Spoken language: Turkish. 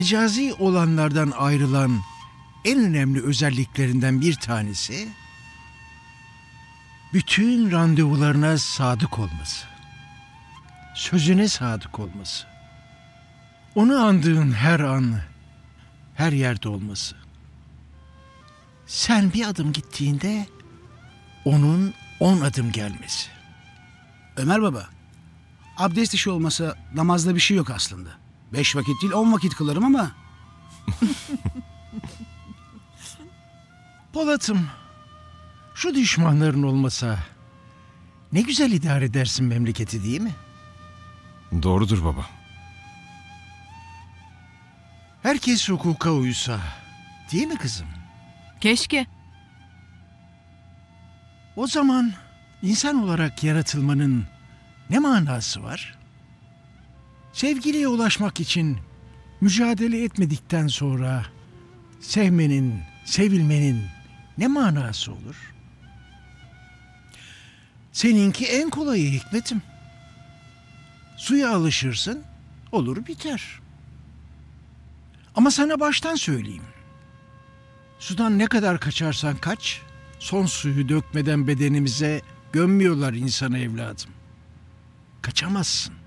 Mecazi olanlardan ayrılan en önemli özelliklerinden bir tanesi, bütün randevularına sadık olması. Sözüne sadık olması. Onu andığın her an, her yerde olması. Sen bir adım gittiğinde onun 10 adım gelmesi. Ömer baba, abdest işi olmasa namazda bir şey yok aslında. 5 vakit değil 10 vakit kılarım ama Polat'ım, şu düşmanların olmasa ne güzel idare edersin memleketi, değil mi? Doğrudur baba. Herkes hukuka uysa, değil mi kızım? Keşke. O zaman insan olarak yaratılmanın ne manası var? Sevgiliye ulaşmak için mücadele etmedikten sonra sevmenin, sevilmenin ne manası olur? Seninki en kolayı Hikmet'im. Suya alışırsın, olur biter. Ama sana baştan söyleyeyim. Sudan ne kadar kaçarsan kaç, son suyu dökmeden bedenimize gömmüyorlar insanı evladım. Kaçamazsın.